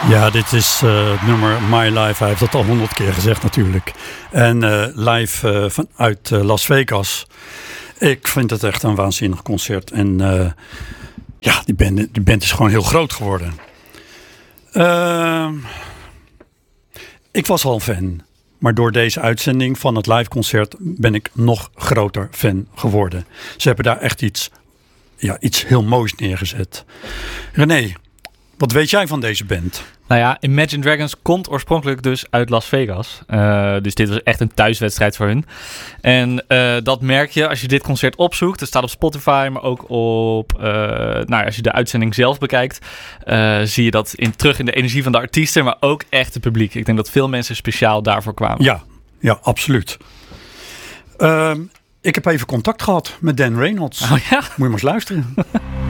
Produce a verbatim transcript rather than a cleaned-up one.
Ja, dit is uh, het nummer My Life. Hij heeft dat al honderd keer gezegd natuurlijk. En uh, live uh, vanuit uh, Las Vegas. Ik vind het echt een waanzinnig concert. En uh, ja, die band, die band is gewoon heel groot geworden. Uh, ik was al fan. Maar door deze uitzending van het liveconcert ben ik nog groter fan geworden. Ze hebben daar echt iets, ja, iets heel moois neergezet. René, wat weet jij van deze band? Nou ja, Imagine Dragons komt oorspronkelijk dus uit Las Vegas. Uh, dus dit was echt een thuiswedstrijd voor hun. En uh, dat merk je als je dit concert opzoekt. Het staat op Spotify, maar ook op... Uh, nou, als je de uitzending zelf bekijkt... Uh, zie je dat in, terug in de energie van de artiesten... maar ook echt het publiek. Ik denk dat veel mensen speciaal daarvoor kwamen. Ja, ja, absoluut. Uh, ik heb even contact gehad met Dan Reynolds. Oh ja? Moet je maar eens luisteren.